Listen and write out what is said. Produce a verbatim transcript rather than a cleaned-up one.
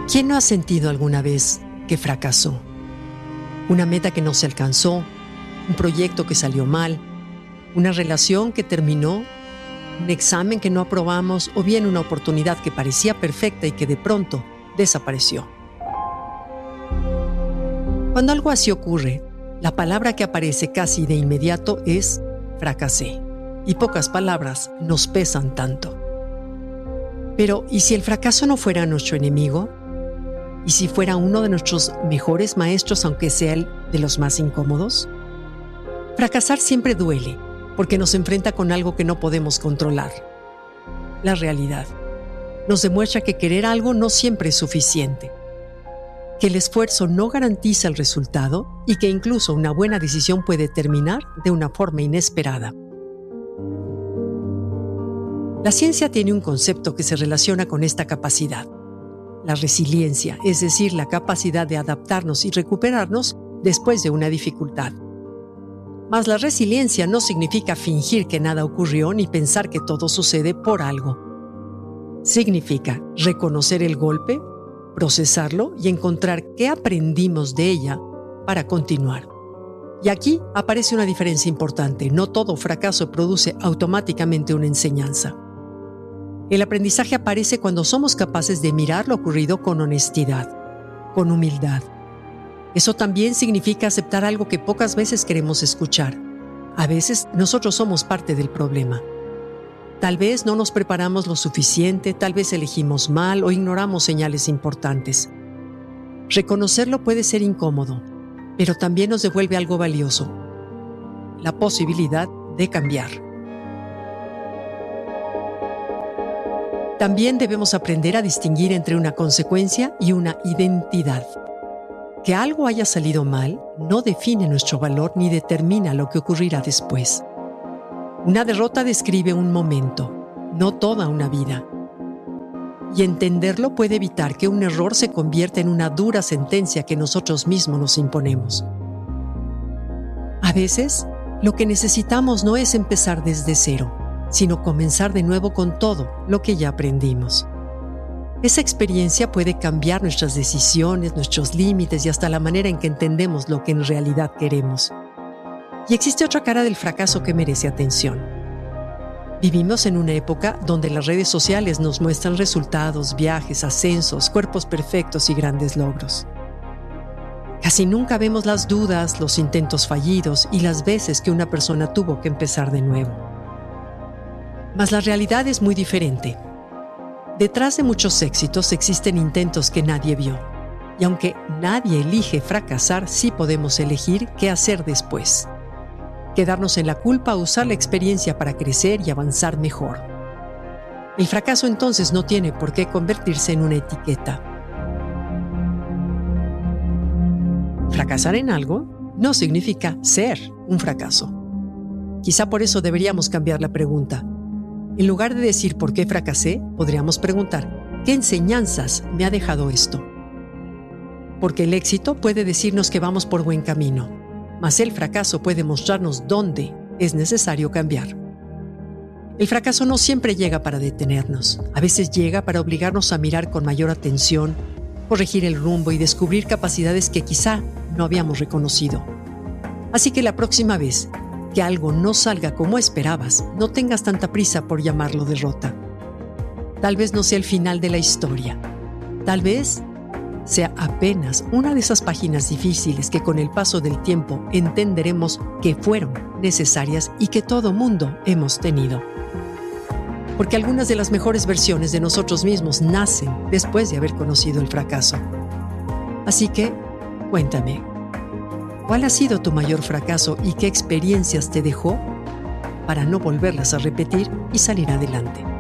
¿Quién no ha sentido alguna vez que fracasó? Una meta que no se alcanzó, un proyecto que salió mal, una relación que terminó, un examen que no aprobamos o bien una oportunidad que parecía perfecta y que de pronto desapareció. Cuando algo así ocurre, la palabra que aparece casi de inmediato es fracasé, y pocas palabras nos pesan tanto. Pero, ¿y si el fracaso no fuera nuestro enemigo? ¿Y si fuera uno de nuestros mejores maestros, aunque sea el de los más incómodos? Fracasar siempre duele, porque nos enfrenta con algo que no podemos controlar. La realidad nos demuestra que querer algo no siempre es suficiente, que el esfuerzo no garantiza el resultado y que incluso una buena decisión puede terminar de una forma inesperada. La ciencia tiene un concepto que se relaciona con esta capacidad: la resiliencia, es decir, la capacidad de adaptarnos y recuperarnos después de una dificultad. Mas la resiliencia no significa fingir que nada ocurrió ni pensar que todo sucede por algo. Significa reconocer el golpe, procesarlo y encontrar qué aprendimos de ella para continuar. Y aquí aparece una diferencia importante: no todo fracaso produce automáticamente una enseñanza. El aprendizaje aparece cuando somos capaces de mirar lo ocurrido con honestidad, con humildad. Eso también significa aceptar algo que pocas veces queremos escuchar. A veces nosotros somos parte del problema. Tal vez no nos preparamos lo suficiente, tal vez elegimos mal o ignoramos señales importantes. Reconocerlo puede ser incómodo, pero también nos devuelve algo valioso: la posibilidad de cambiar. También debemos aprender a distinguir entre una consecuencia y una identidad. Que algo haya salido mal no define nuestro valor ni determina lo que ocurrirá después. Una derrota describe un momento, no toda una vida. Y entenderlo puede evitar que un error se convierta en una dura sentencia que nosotros mismos nos imponemos. A veces, lo que necesitamos no es empezar desde cero, sino comenzar de nuevo con todo lo que ya aprendimos. Esa experiencia puede cambiar nuestras decisiones, nuestros límites y hasta la manera en que entendemos lo que en realidad queremos. Y existe otra cara del fracaso que merece atención. Vivimos en una época donde las redes sociales nos muestran resultados, viajes, ascensos, cuerpos perfectos y grandes logros. Casi nunca vemos las dudas, los intentos fallidos y las veces que una persona tuvo que empezar de nuevo. Mas la realidad es muy diferente. Detrás de muchos éxitos existen intentos que nadie vio. Y aunque nadie elige fracasar, sí podemos elegir qué hacer después. Quedarnos en la culpa o usar la experiencia para crecer y avanzar mejor. El fracaso entonces no tiene por qué convertirse en una etiqueta. Fracasar en algo no significa ser un fracaso. Quizá por eso deberíamos cambiar la pregunta. En lugar de decir ¿por qué fracasé?, podríamos preguntar ¿qué enseñanzas me ha dejado esto? Porque el éxito puede decirnos que vamos por buen camino, mas el fracaso puede mostrarnos dónde es necesario cambiar. El fracaso no siempre llega para detenernos. A veces llega para obligarnos a mirar con mayor atención, corregir el rumbo y descubrir capacidades que quizá no habíamos reconocido. Así que la próxima vez que algo no salga como esperabas, no tengas tanta prisa por llamarlo derrota. Tal vez no sea el final de la historia. Tal vez sea apenas una de esas páginas difíciles que con el paso del tiempo entenderemos que fueron necesarias y que todo mundo hemos tenido. Porque algunas de las mejores versiones de nosotros mismos nacen después de haber conocido el fracaso. Así que, cuéntame, ¿cuál ha sido tu mayor fracaso y qué experiencias te dejó para no volverlas a repetir y salir adelante?